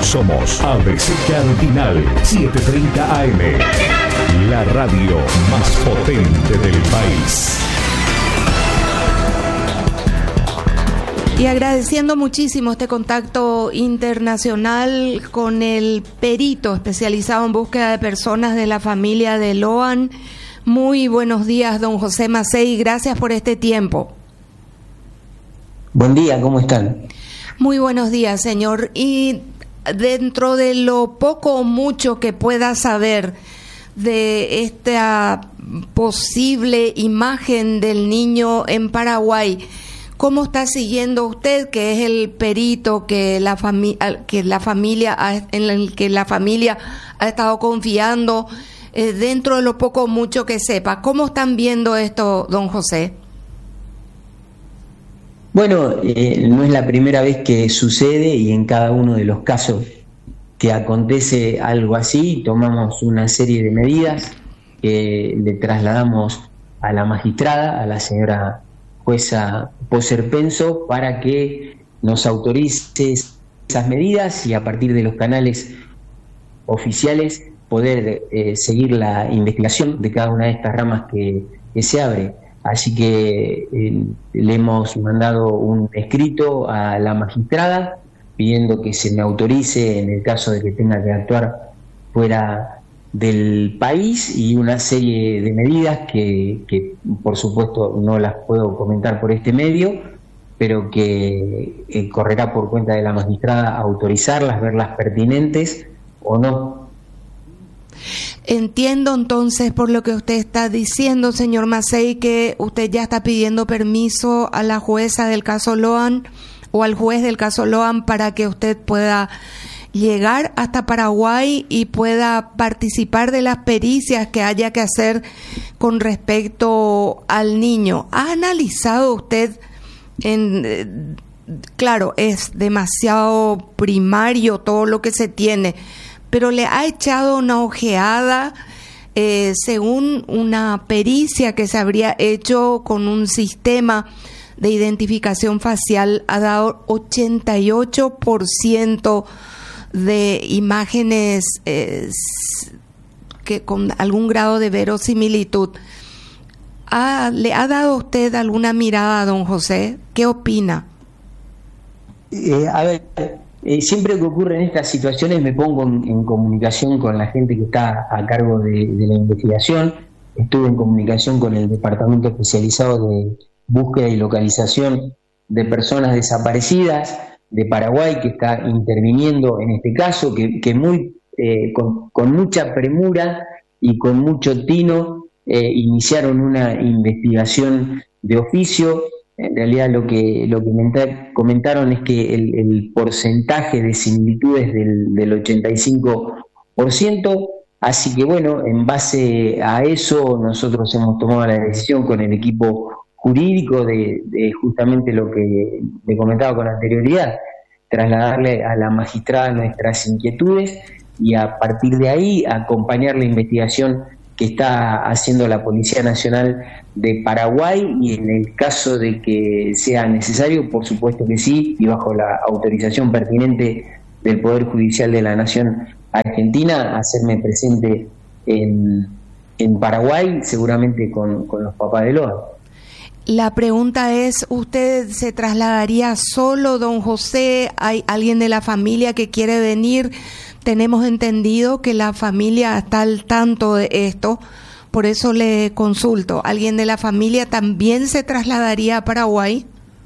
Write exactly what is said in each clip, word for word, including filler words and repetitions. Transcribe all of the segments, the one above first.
Somos A B C Cardinal setecientos treinta A M, la radio más potente del país. Y agradeciendo muchísimo este contacto internacional con el perito especializado en búsqueda de personas de la familia de Loan. Muy buenos días, don José Macei, gracias por este tiempo. Buen día, ¿cómo están? Muy buenos días, señor. Y dentro de lo poco o mucho que pueda saber de esta posible imagen del niño en Paraguay, ¿cómo está siguiendo usted, que es el perito que la familia, que la familia ha, en el que la familia ha estado confiando, eh, dentro de lo poco o mucho que sepa? ¿Cómo están viendo esto, don José? Bueno, eh, no es la primera vez que sucede, y en cada uno de los casos que acontece algo así, tomamos una serie de medidas que le trasladamos a la magistrada, a la señora jueza Poserpenso, para que nos autorice esas medidas y a partir de los canales oficiales poder eh, seguir la investigación de cada una de estas ramas que, que se abre. Así que eh, le hemos mandado un escrito a la magistrada pidiendo que se me autorice en el caso de que tenga que actuar fuera del país, y una serie de medidas que, que por supuesto no las puedo comentar por este medio, pero que eh, correrá por cuenta de la magistrada autorizarlas, verlas pertinentes o no. Entiendo entonces, por lo que usted está diciendo, señor Macei, que usted ya está pidiendo permiso a la jueza del caso Loan o al juez del caso Loan para que usted pueda llegar hasta Paraguay y pueda participar de las pericias que haya que hacer con respecto al niño. ¿Ha analizado usted, en, claro, es demasiado primario todo lo que se tiene, pero le ha echado una ojeada, eh, según una pericia que se habría hecho con un sistema de identificación facial, ha dado ochenta y ocho por ciento de imágenes eh, que con algún grado de verosimilitud? ¿Ha, ¿Le ha dado usted alguna mirada, don José? ¿Qué opina? Eh, a ver, eh, siempre que ocurren estas situaciones me pongo en, en comunicación con la gente que está a cargo de, de la investigación. Estuve en comunicación con el Departamento Especializado de Búsqueda y Localización de Personas Desaparecidas de Paraguay, que está interviniendo en este caso, que, que muy eh, con, con mucha premura y con mucho tino eh, iniciaron una investigación de oficio. En realidad lo que lo que comentaron es que el, el porcentaje de similitudes del, del ochenta y cinco por ciento, así que bueno, en base a eso nosotros hemos tomado la decisión con el equipo jurídico de, de justamente lo que le comentaba con anterioridad, trasladarle a la magistrada nuestras inquietudes y a partir de ahí acompañar la investigación que está haciendo la Policía Nacional de Paraguay, y en el caso de que sea necesario, por supuesto que sí, y bajo la autorización pertinente del Poder Judicial de la Nación Argentina, hacerme presente en, en Paraguay, seguramente con, con los papás de Loan. La pregunta es, ¿usted se trasladaría solo, don José? ¿Hay alguien de la familia que quiere venir? Tenemos entendido que la familia está al tanto de esto, por eso le consulto. ¿Alguien de la familia también se trasladaría a Paraguay?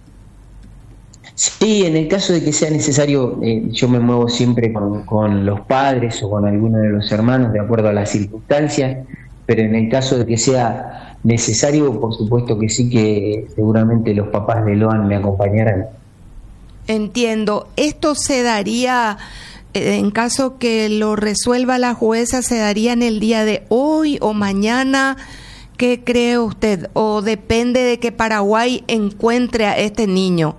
Sí, en el caso de que sea necesario, eh, yo me muevo siempre con, con los padres o con alguno de los hermanos, de acuerdo a las circunstancias, pero en el caso de que sea necesario, por supuesto que sí, que seguramente los papás de Loan me acompañarán. Entiendo. ¿Esto se daría, en caso que lo resuelva la jueza, se daría en el día de hoy o mañana? ¿Qué cree usted? ¿O depende de que Paraguay encuentre a este niño?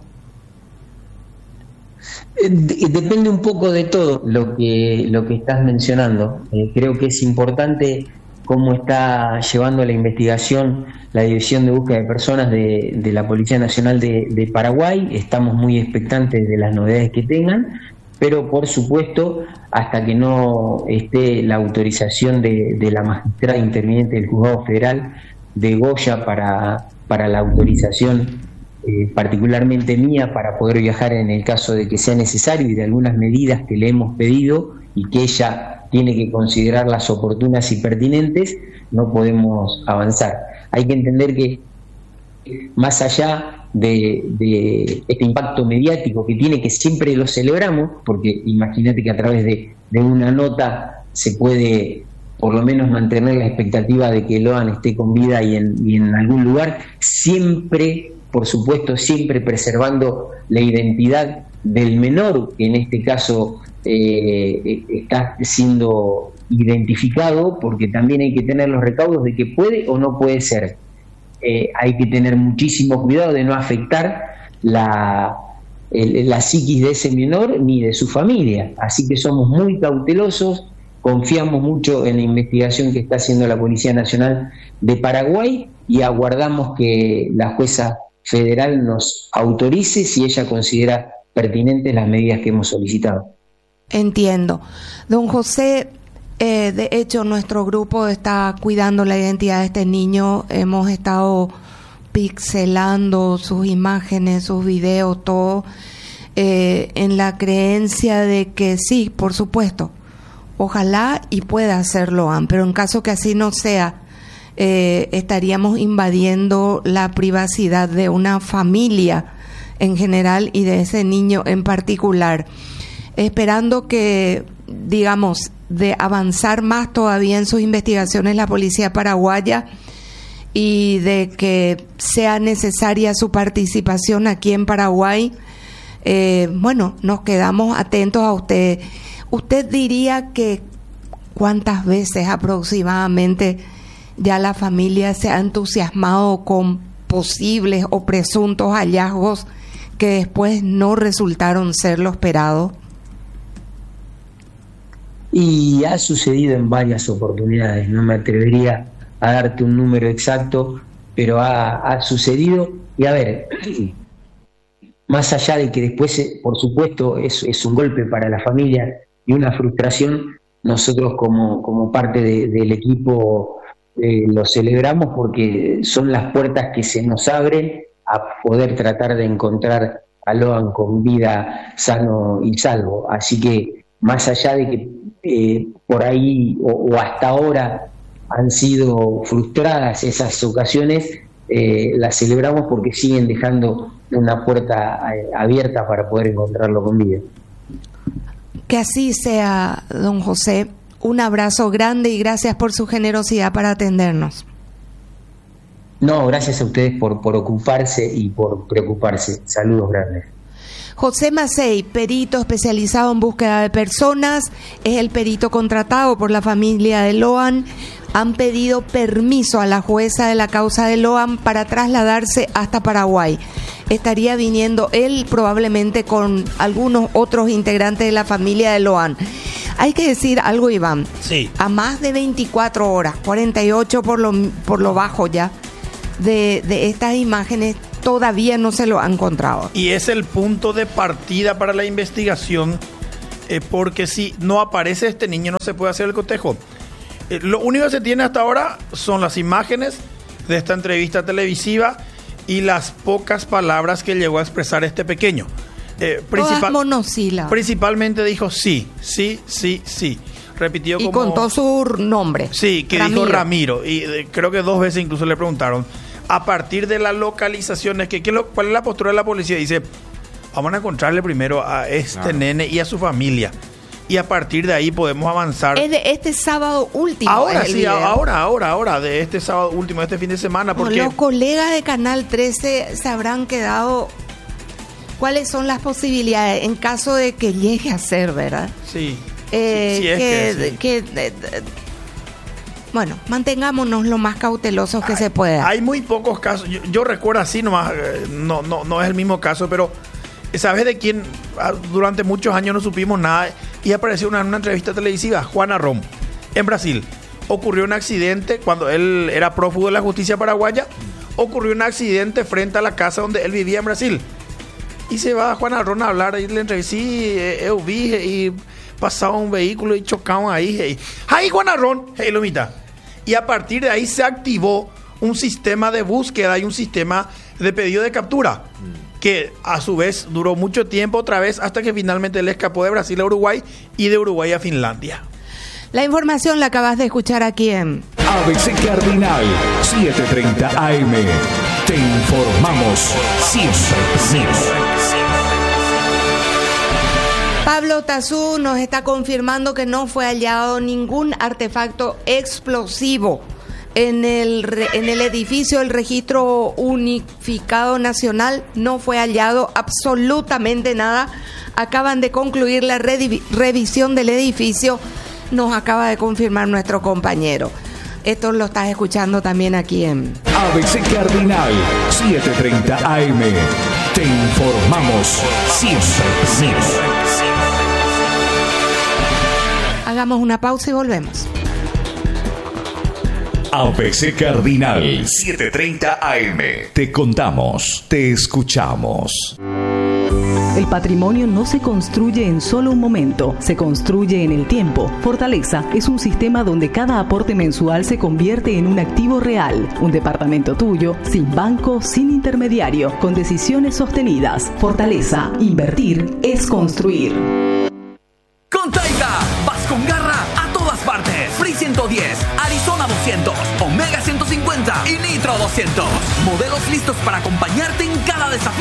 Depende un poco de todo lo que lo que estás mencionando. Eh, creo que es importante cómo está llevando la investigación la División de Búsqueda de Personas de, de la Policía Nacional de, de Paraguay. Estamos muy expectantes de las novedades que tengan, pero por supuesto, hasta que no esté la autorización de, de la magistrada interviniente del Juzgado Federal de Goya para, para la autorización eh, particularmente mía para poder viajar en el caso de que sea necesario, y de algunas medidas que le hemos pedido y que ella tiene que considerarlas oportunas y pertinentes, no podemos avanzar. Hay que entender que más allá de, de este impacto mediático que tiene, que siempre lo celebramos, porque imagínate que a través de, de una nota se puede por lo menos mantener la expectativa de que Loan esté con vida y en, y en algún lugar, siempre, por supuesto, siempre preservando la identidad del menor, que en este caso eh, está siendo identificado, porque también hay que tener los recaudos de que puede o no puede ser. Eh, hay que tener muchísimo cuidado de no afectar la, el, la psiquis de ese menor ni de su familia, así que somos muy cautelosos, confiamos mucho en la investigación que está haciendo la Policía Nacional de Paraguay y aguardamos que la jueza federal nos autorice si ella considera pertinentes las medidas que hemos solicitado. Entiendo. Don José, eh, de hecho nuestro grupo está cuidando la identidad de este niño, hemos estado pixelando sus imágenes, sus videos, todo, eh, en la creencia de que sí, por supuesto, ojalá y pueda hacerlo, pero en caso que así no sea, eh, estaríamos invadiendo la privacidad de una familia en general y de ese niño en particular, esperando que, digamos, de avanzar más todavía en sus investigaciones la policía paraguaya y de que sea necesaria su participación aquí en Paraguay. Eh, bueno, nos quedamos atentos a usted. ¿Usted diría que cuántas veces aproximadamente ya la familia se ha entusiasmado con posibles o presuntos hallazgos que después no resultaron ser lo esperado? Y ha sucedido en varias oportunidades, no me atrevería a darte un número exacto, pero ha, ha sucedido. Y a ver, más allá de que después, por supuesto, es, es un golpe para la familia y una frustración, nosotros como, como parte de, del equipo eh, lo celebramos porque son las puertas que se nos abren a poder tratar de encontrar a Loan con vida, sano y salvo. Así que más allá de que eh, por ahí o, o hasta ahora han sido frustradas esas ocasiones, eh, las celebramos porque siguen dejando una puerta eh, abierta para poder encontrarlo con vida. Que así sea, don José. Un abrazo grande y gracias por su generosidad para atendernos. No, gracias a ustedes por, por ocuparse y por preocuparse. Saludos grandes. José Macei, perito especializado en búsqueda de personas, es el perito contratado por la familia de Loan. Han pedido permiso a la jueza de la causa de Loan para trasladarse hasta Paraguay. Estaría viniendo él probablemente con algunos otros integrantes de la familia de Loan. Hay que decir algo, Iván. Sí. A más de veinticuatro horas, cuarenta y ocho por lo, por lo bajo ya, de, de estas imágenes, todavía no se lo han encontrado. Y es el punto de partida para la investigación, eh, porque si no aparece este niño no se puede hacer el cotejo. Eh, lo único que se tiene hasta ahora son las imágenes de esta entrevista televisiva y las pocas palabras que llegó a expresar este pequeño. Eh, principal, monosílabas. Principalmente dijo sí, sí, sí, sí. Repitió y como... contó su nombre. Sí, que Ramiro. dijo Ramiro. Y eh, creo que dos veces incluso le preguntaron. A partir de las localizaciones, que, que lo, ¿cuál es la postura de la policía? Dice, vamos a encontrarle primero a este claro. nene y a su familia. Y a partir de ahí podemos avanzar. Es de este sábado último. Ahora sí, video. ahora, ahora, ahora, de este sábado último, de este fin de semana. Porque no, los colegas de Canal trece se habrán quedado... ¿Cuáles son las posibilidades en caso de que llegue a ser, verdad? Sí. Eh, sí, sí es que, que, sí. que eh, bueno, mantengámonos lo más cautelosos que hay, se pueda. Hay muy pocos casos. Yo, yo recuerdo así nomás, no, no, no es el mismo caso, pero ¿sabes de quién? Durante muchos años no supimos nada y apareció una, en una entrevista televisiva, Juana Rom, en Brasil. Ocurrió un accidente cuando él era prófugo de la justicia paraguaya. Ocurrió un accidente frente a la casa donde él vivía en Brasil. Y se va Juan Arrón a hablar y le entrevisté, sí, yo vi y pasaba un vehículo y chocaban ahí. Hey. ¡Ay, Juan Arrón! Hey, lo mitad. Y a partir de ahí se activó un sistema de búsqueda y un sistema de pedido de captura, que a su vez duró mucho tiempo otra vez hasta que finalmente él escapó de Brasil a Uruguay y de Uruguay a Finlandia. La información la acabas de escuchar aquí en A B C Cardinal setecientos treinta A M. Te informamos siempre, siempre. Pablo Tazú nos está confirmando que no fue hallado ningún artefacto explosivo en el, en el edificio del Registro Unificado Nacional. No fue hallado absolutamente nada. Acaban de concluir la redivi- revisión del edificio. Nos acaba de confirmar nuestro compañero. Esto lo estás escuchando también aquí en A B C Cardinal setecientos treinta A M. Te informamos siempre, siempre. Hagamos una pausa y volvemos. A B C Cardinal setecientos treinta A M. Te contamos, te escuchamos. El patrimonio no se construye en solo un momento, se construye en el tiempo. Fortaleza es un sistema donde cada aporte mensual se convierte en un activo real. Un departamento tuyo, sin banco, sin intermediario, con decisiones sostenidas. Fortaleza, invertir es construir. Con Taiga, vas con garra a todas partes. Free ciento diez, Arizona doscientos, Omega ciento cincuenta y Nitro doscientos. Modelos listos para acompañarte en cada desafío.